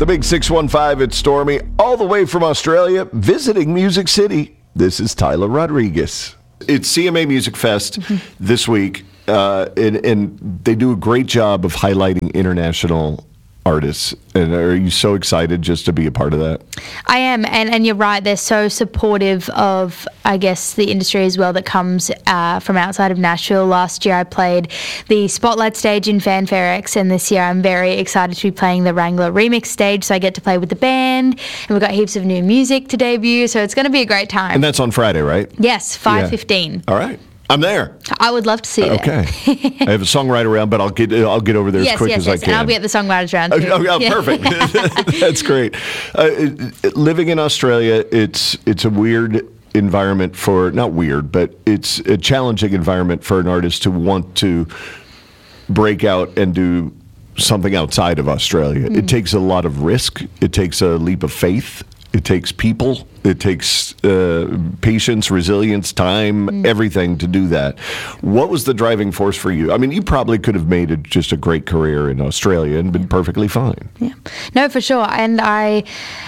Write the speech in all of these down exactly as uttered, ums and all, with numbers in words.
The Big six one five, it's Stormy, all the way from Australia, visiting Music City. This is Tyler Rodriguez. It's C M A Music Fest mm-hmm. this week, uh, and, and they do a great job of highlighting international artists. And are you so excited just to be a part of that? I am, and, and you're right, they're so supportive of, I guess, the industry as well that comes uh, from outside of Nashville. Last year I played the Spotlight stage in Fanfare X, and this year I'm very excited to be playing the Wrangler Remix stage, so I get to play with the band, and we've got heaps of new music to debut, so it's going to be a great time. And that's on Friday, right? Yes, five fifteen. Yeah. All right. I'm there. I would love to see you okay. there. I have a songwriter around, but I'll get I'll get over there yes, as quick yes, as yes. I can. And I'll be at the songwriters round too. Oh, oh, yeah, perfect. That's great. Uh, living in Australia, it's it's a weird environment for not weird, but it's a challenging environment for an artist to want to break out and do something outside of Australia. Mm. It takes a lot of risk. It takes a leap of faith. It takes people, it takes uh, patience, resilience, time, mm. everything to do that. What was the driving force for you? I mean, you probably could have made a, just a great career in Australia and been yeah. perfectly fine. Yeah, no, for sure. And I,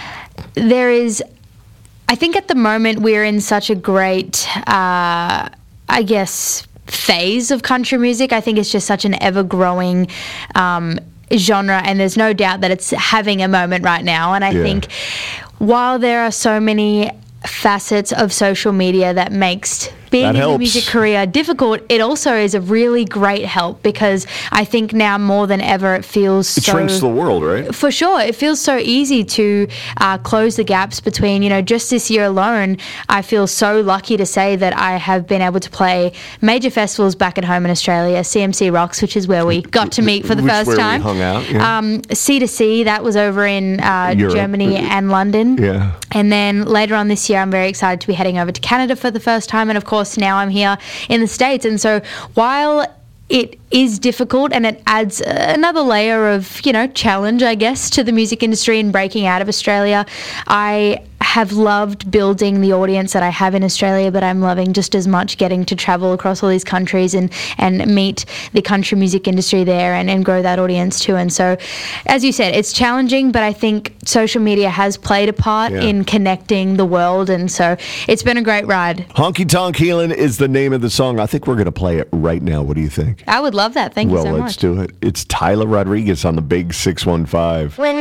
there is, I think at the moment we're in such a great, uh, I guess, phase of country music. I think it's just such an ever-growing um, genre, and there's no doubt that it's having a moment right now. And I yeah. think while there are so many facets of social media that makes being that in helps. the music career difficult, it also is a really great help, because I think now more than ever it feels it so... It shrinks the world, right? For sure. It feels so easy to uh, close the gaps between, you know, just this year alone, I feel so lucky to say that I have been able to play major festivals back at home in Australia, C M C Rocks, which is where we got to meet for the which first where time. We hung out, yeah. um, C two C, that was over in uh, Germany and London. Yeah. And then later on this year, I'm very excited to be heading over to Canada for the first time. And of course, now I'm here in the States. And so while it is difficult and it adds another layer of, you know, challenge, I guess, to the music industry and breaking out of Australia, I have loved building the audience that I have in Australia, but I'm loving just as much getting to travel across all these countries and, and meet the country music industry there and, and grow that audience too. And so, as you said, it's challenging, but I think social media has played a part yeah. in connecting the world, and so it's been a great ride. Honky Tonk Healin' is the name of the song. I think we're going to play it right now. What do you think? I would love that. Thank well, you so much. Well, let's do it. It's Tyler Rodriguez on the Big six one five. When